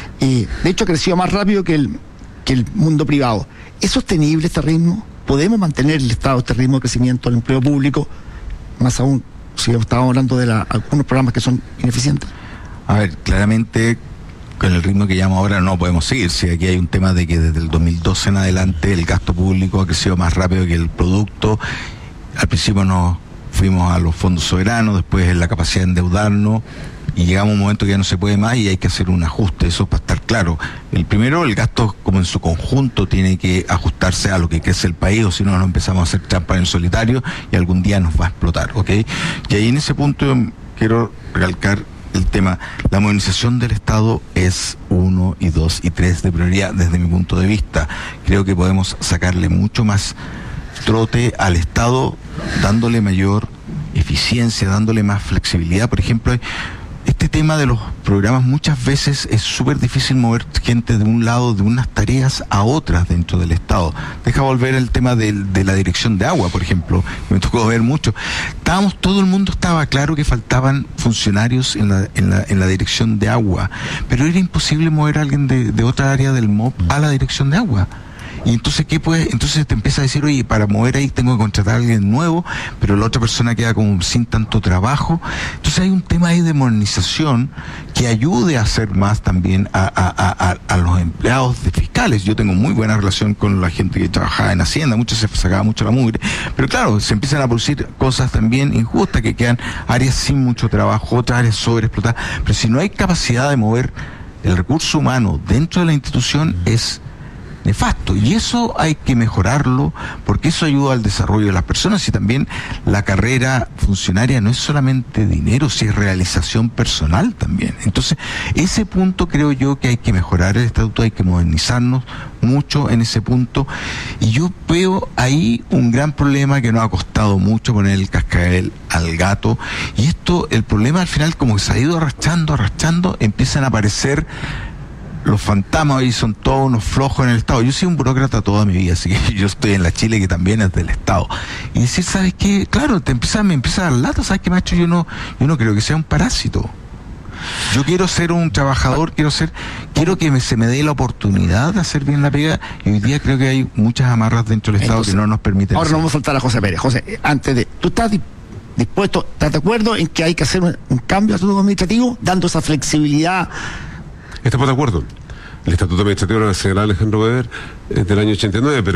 Y de hecho ha crecido más rápido que el, que el mundo privado. ¿Es sostenible este ritmo? ¿Podemos mantener el estado, este ritmo de crecimiento del empleo público? Más aún, si estábamos hablando de la, algunos programas que son ineficientes. A ver, claramente con el ritmo que llevamos ahora no podemos seguir. Si aquí hay un tema de que desde el dos mil doce en adelante el gasto público ha crecido más rápido que el producto. Al principio nos fuimos a los fondos soberanos, después en la capacidad de endeudarnos, y llegamos a un momento que ya no se puede más y hay que hacer un ajuste. Eso para estar claro. El primero, el gasto como en su conjunto tiene que ajustarse a lo que crece el país, o si no nos empezamos a hacer trampa en el solitario y algún día nos va a explotar, ¿ok? Y ahí en ese punto yo quiero recalcar el tema. La modernización del Estado es uno y dos y tres de prioridad desde mi punto de vista. Creo que podemos sacarle mucho más trote al Estado, dándole mayor eficiencia, dándole más flexibilidad. Por ejemplo, este tema de los programas, muchas veces es súper difícil mover gente de un lado de unas tareas a otras dentro del Estado. Deja volver el tema de, de la dirección de agua, por ejemplo, me tocó ver mucho. Estábamos, todo el mundo estaba claro que faltaban funcionarios en la, en la, en la dirección de agua, pero era imposible mover a alguien de, de otra área del M O P a la dirección de agua. Y entonces, ¿qué puede? Entonces te empieza a decir, oye, para mover ahí tengo que contratar a alguien nuevo, pero la otra persona queda como sin tanto trabajo. Entonces hay un tema ahí de modernización que ayude a hacer más también a, a, a, a los empleados de fiscales. Yo tengo muy buena relación con la gente que trabajaba en Hacienda, muchos se sacaba mucho la mugre, pero claro, se empiezan a producir cosas también injustas, que quedan áreas sin mucho trabajo, otras áreas sobreexplotadas. Pero si no hay capacidad de mover el recurso humano dentro de la institución, es nefasto, y eso hay que mejorarlo, porque eso ayuda al desarrollo de las personas. Y también la carrera funcionaria no es solamente dinero, si es realización personal también. Entonces, ese punto creo yo que hay que mejorar el estatuto, hay que modernizarnos mucho en ese punto, y yo veo ahí un gran problema que nos ha costado mucho poner el cascabel al gato, y esto, el problema al final, como que se ha ido arrastrando, arrastrando, empiezan a aparecer los fantasmas, y son todos unos flojos en el Estado. Yo soy un burócrata toda mi vida, así que yo estoy en la Chile que también es del Estado. Y decir, ¿sabes qué? Claro, te empieza, me empieza a dar lata, ¿sabes qué, macho? Yo no, yo no creo que sea un parásito. Yo quiero ser un trabajador, quiero ser, quiero que me, se me dé la oportunidad de hacer bien la pega, y hoy día creo que hay muchas amarras dentro del Estado. Entonces, que no nos permiten. Ahora no vamos a soltar a José Pérez. José, antes de, ¿tú estás dispuesto, estás de acuerdo en que hay que hacer un, un cambio al estatuto administrativo, dando esa flexibilidad? Estamos de acuerdo. El estatuto administrativo lo señalaba Alejandro Weber es del año ochenta y nueve, pero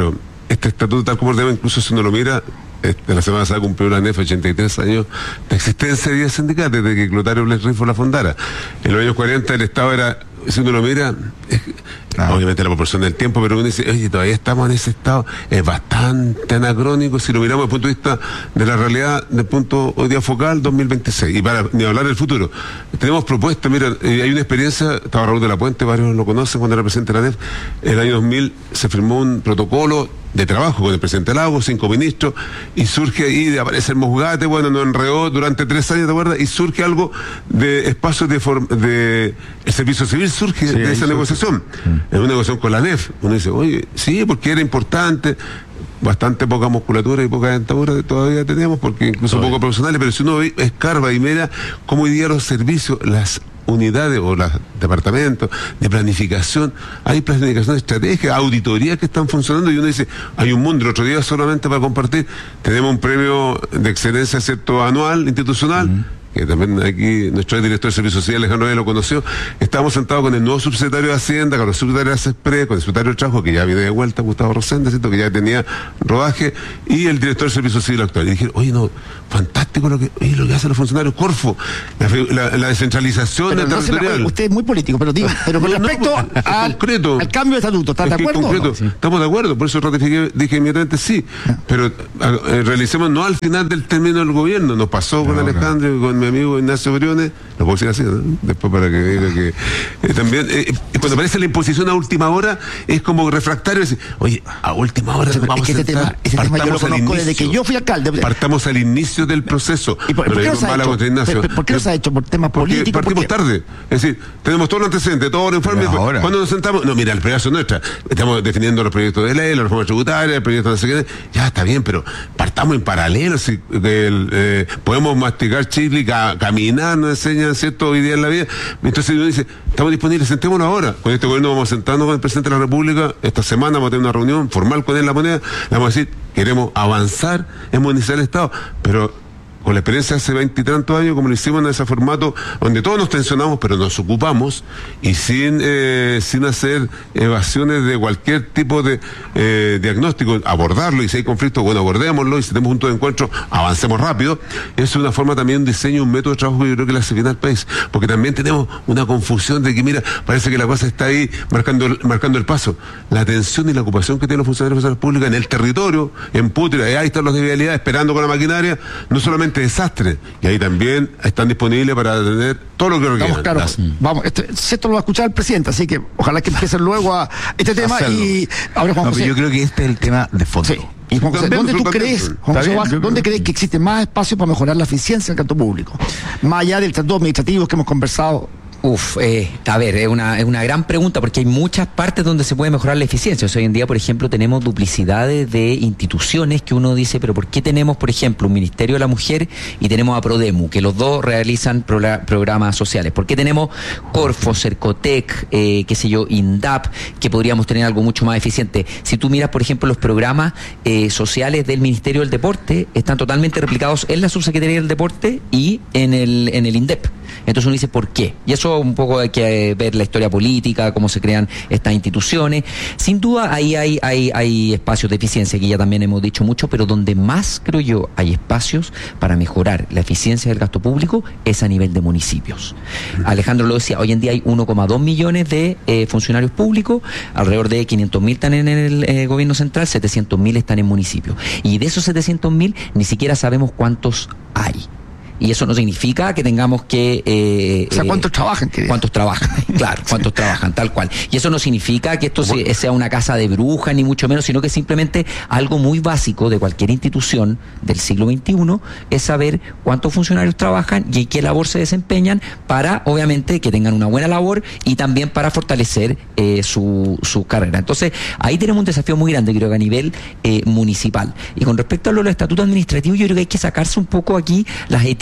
este estatuto tal como ordena, incluso si uno lo mira, este, la semana pasada cumplió la A N E F ochenta y tres años de existencia de diez sindicatos desde que Clotario Blest Rifo la fundara. En los años cuarenta el Estado era, si uno lo mira, es, ah. obviamente la proporción del tiempo, pero uno dice, oye, todavía estamos en ese estado, es bastante anacrónico si lo miramos desde el punto de vista de la realidad, del punto hoy día focal, dos mil veintiséis, y para ni hablar del futuro. Tenemos propuestas, mira, eh, hay una experiencia, estaba Raúl de la Puente, varios lo conocen cuando era presidente de la A N E F, el año dos mil se firmó un protocolo de trabajo con el presidente Lagos, cinco ministros, y surge ahí, aparece el Mosgate, bueno, nos enredó durante tres años, ¿te acuerdas? Y surge algo de espacios de, form, de el servicio civil, surge sí, de esa negociación, mm. es una negociación con la A N E F, uno dice, oye, sí, porque era importante, bastante poca musculatura y poca dentadura todavía tenemos, porque incluso todavía. Poco profesionales, pero si uno escarba y mira cómo hoy día los servicios, las unidades o los departamentos de planificación, hay planificación estratégica, auditorías que están funcionando y uno dice, hay un mundo. El otro día, solamente para compartir, tenemos un premio de excelencia, ¿cierto?, anual, institucional, uh-huh. que también aquí nuestro director de Servicios Sociales, Alejandro Noé, lo conoció. Estábamos sentados con el nuevo subsecretario de Hacienda, con el subsecretario de Cespre, con el secretario de Trabajo, que ya viene de vuelta, Gustavo Rosende, ¿cierto?, que ya tenía rodaje, y el director de Servicios Civiles actual. Y dijeron, oye, no, fantástico lo que, oye, lo que hacen los funcionarios, Corfo, la, la, la descentralización pero no territorial. La, usted es muy político, pero digo, pero con no, respecto no, es, es al, concreto, al cambio de estatuto, ¿estás de acuerdo? Concreto, no? Sí. Estamos de acuerdo, por eso ratifiqué, dije inmediatamente sí, pero a, a, realicemos no al final del término del gobierno, nos pasó no, con no, Alejandro y con mi amigo Ignacio Briones, lo puedo decir así, ¿no? Después para que diga que eh, también, eh, cuando aparece la imposición a última hora, es como refractario, decir, oye, a última hora sí, vamos es que a ese tema, ese tema yo lo conozco desde que yo fui alcalde. Partamos al inicio del proceso. ¿Y por, ¿por qué no se ha hecho? ¿Por, ¿Por qué no se ha hecho? ¿Por temas políticos? Partimos tarde. Es decir, tenemos todos los antecedentes, todos los informes. Cuando nos sentamos, no, mira, el pedazo nuestra, estamos definiendo los proyectos de ley, la reforma tributaria, el proyecto de la seguridad, ya está bien, pero partamos en paralelo. Si, el, eh, podemos masticar chile y ca, caminar, nos enseñan, ¿cierto?, hoy día en la vida. Entonces uno dice, estamos disponibles, sentémonos ahora. Con este gobierno vamos a sentarnos con el presidente de la República, esta semana vamos a tener una reunión formal con él en La Moneda, le vamos a decir, queremos avanzar en modernizar el Estado, pero con la experiencia hace veinte y tantos años, como lo hicimos en ese formato, donde todos nos tensionamos, pero nos ocupamos, y sin eh, sin hacer evasiones de cualquier tipo de eh, diagnóstico, abordarlo, y si hay conflictos, bueno, abordémoslo, y si tenemos punto de encuentro, avancemos rápido. Es una forma también, un diseño, un método de trabajo que yo creo que le hace bien al país, porque también tenemos una confusión de que, mira, parece que la cosa está ahí marcando, marcando el paso. La atención y la ocupación que tienen los funcionarios de la pública en el territorio, en Putri, ahí están los de vialidad esperando con la maquinaria, no solamente desastre, y ahí también están disponibles para atender todo lo que requieran. Vamos, claro, Las... vamos, esto, esto lo va a escuchar el presidente, así que ojalá que empiecen luego a este tema. Hacerlo. Y ahora Juan no, José, yo creo que este es el tema de fondo. Sí. Y Juan José, ¿dónde tú crees, Juan José, bien, ¿dónde crees que existe más espacio para mejorar la eficiencia del gasto público? Más allá del trato administrativo que hemos conversado. Uf, eh, a ver, es una, es una gran pregunta porque hay muchas partes donde se puede mejorar la eficiencia. O sea, hoy en día, por ejemplo, tenemos duplicidades de instituciones que uno dice, pero ¿por qué tenemos, por ejemplo, un Ministerio de la Mujer y tenemos a Prodemu, que los dos realizan pro programas sociales? ¿Por qué tenemos Corfo, Cercotec, eh, qué sé yo, INDAP, que podríamos tener algo mucho más eficiente? Si tú miras, por ejemplo, los programas eh, sociales del Ministerio del Deporte, están totalmente replicados en la Subsecretaría del Deporte y en el, en el INDEP. Entonces uno dice, ¿por qué? Y eso un poco hay que ver la historia política, cómo se crean estas instituciones. Sin duda ahí hay, hay, hay espacios de eficiencia, que ya también hemos dicho mucho, pero donde más, creo yo, hay espacios para mejorar la eficiencia del gasto público es a nivel de municipios. Alejandro lo decía, hoy en día hay uno coma dos millones de eh, funcionarios públicos, alrededor de quinientos mil están en el eh, gobierno central, setecientos mil están en municipios. Y de esos setecientos mil ni siquiera sabemos cuántos hay. Y eso no significa que tengamos que... Eh, o sea, ¿cuántos eh, trabajan? ¿Cuántos trabajan? Claro, ¿cuántos trabajan? Tal cual. Y eso no significa que esto se, sea una casa de brujas, ni mucho menos, sino que simplemente algo muy básico de cualquier institución del siglo veintiuno es saber cuántos funcionarios trabajan y qué labor se desempeñan para, obviamente, que tengan una buena labor y también para fortalecer eh, su, su carrera. Entonces, ahí tenemos un desafío muy grande, creo que a nivel eh, municipal. Y con respecto a lo de los estatutos administrativos, yo creo que hay que sacarse un poco aquí las etiquetas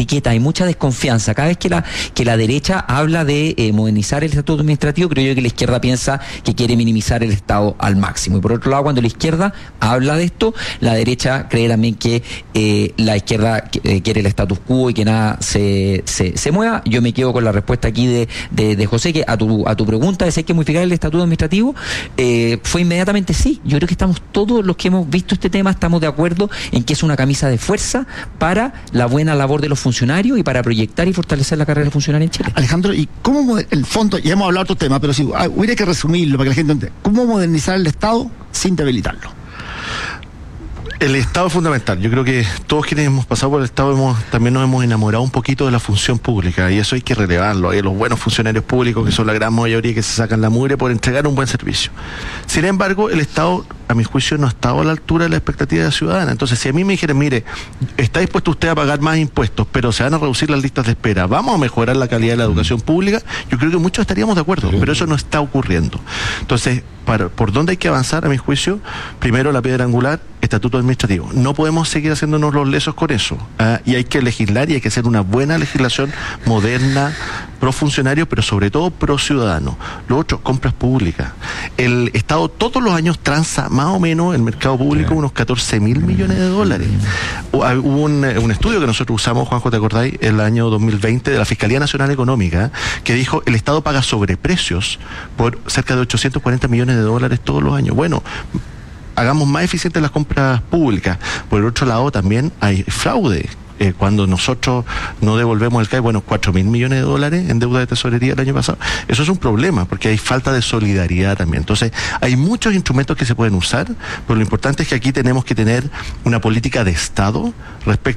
etiqueta, hay mucha desconfianza. Cada vez que la, que la derecha habla de eh, modernizar el estatuto administrativo, creo yo que la izquierda piensa que quiere minimizar el Estado al máximo. Y por otro lado, cuando la izquierda habla de esto, la derecha cree también que eh, la izquierda eh, quiere el status quo y que nada se, se, se mueva. Yo me quedo con la respuesta aquí de, de, de José, que a tu, a tu pregunta de si hay que modificar el estatuto administrativo, eh, fue inmediatamente sí. Yo creo que estamos todos los que hemos visto este tema, estamos de acuerdo en que es una camisa de fuerza para la buena labor de los funcionarios y para proyectar y fortalecer la carrera funcionaria en Chile. Alejandro, ¿y cómo, el fondo, ya hemos hablado de otro tema, pero si hubiera que resumirlo para que la gente entienda, ¿cómo modernizar el Estado sin debilitarlo? El Estado es fundamental. Yo creo que todos quienes hemos pasado por el Estado hemos, también nos hemos enamorado un poquito de la función pública, y eso hay que relevarlo. Hay los buenos funcionarios públicos, que son la gran mayoría, que se sacan la mugre por entregar un buen servicio. Sin embargo, el Estado, a mi juicio, no ha estado a la altura de la expectativa de la ciudadana. Entonces, si a mí me dijeran, mire, está dispuesto usted a pagar más impuestos, pero se van a reducir las listas de espera, vamos a mejorar la calidad de la educación pública, yo creo que muchos estaríamos de acuerdo, pero eso no está ocurriendo. Entonces, para, ¿por dónde hay que avanzar, a mi juicio? Primero, la piedra angular, estatuto administrativo. No podemos seguir haciéndonos los lesos con eso. ¿ah? Y hay que legislar y hay que hacer una buena legislación moderna, pro funcionario, pero sobre todo pro ciudadano. Lo otro, compras públicas. El Estado todos los años transa más o menos el mercado público unos catorce mil millones de dólares. Hubo un, un estudio que nosotros usamos, Juanjo, ¿te acordáis? El año dos mil veinte de la Fiscalía Nacional Económica, que dijo el Estado paga sobreprecios por cerca de ochocientos cuarenta millones de dólares todos los años. Bueno, hagamos más eficientes las compras públicas. Por el otro lado, también hay fraude. Eh, cuando nosotros no devolvemos el C A E, bueno, cuatro mil millones de dólares en deuda de tesorería el año pasado, eso es un problema, porque hay falta de solidaridad también. Entonces, hay muchos instrumentos que se pueden usar, pero lo importante es que aquí tenemos que tener una política de Estado respecto